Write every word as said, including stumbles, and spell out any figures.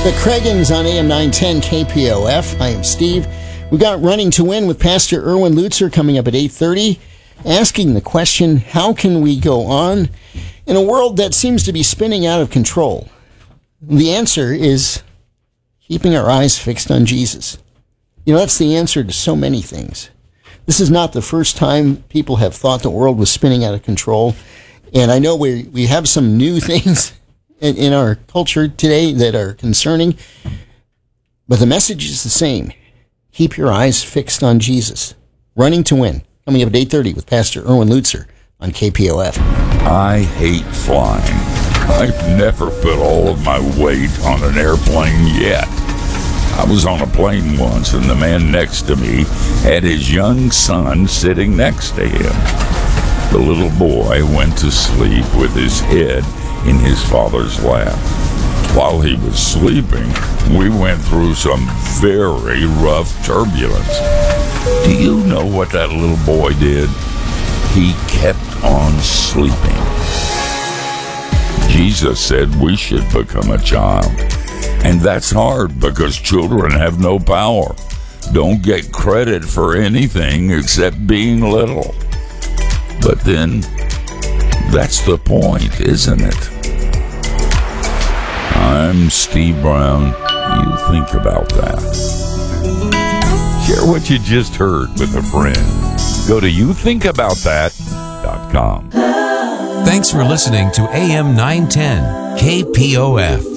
The Cragans on A M nine ten K P O F. I am Steve. We got Running to Win with Pastor Erwin Lutzer coming up at eight thirty, asking the question, how can we go on in a world that seems to be spinning out of control? The answer is keeping our eyes fixed on Jesus. You know, that's the answer to so many things. This is not the first time people have thought the world was spinning out of control. And I know we we have some new things in, in our culture today that are concerning, but the message is the same. Keep your eyes fixed on Jesus. Running to Win, coming up at eight thirty with Pastor Erwin Lutzer on K P O F. I hate flying. I've never put all of my weight on an airplane yet. I was on a plane once, and the man next to me had his young son sitting next to him. The little boy went to sleep with his head in his father's lap. While he was sleeping, we went through some very rough turbulence. Do you know what that little boy did? He kept on sleeping. Jesus said we should become a child. And that's hard because children have no power. Don't get credit for anything except being little. But then, that's the point, isn't it? I'm Steve Brown. You think about that. Share what you just heard with a friend. Go to you think about that dot com. Thanks for listening to A M nine ten K P O F.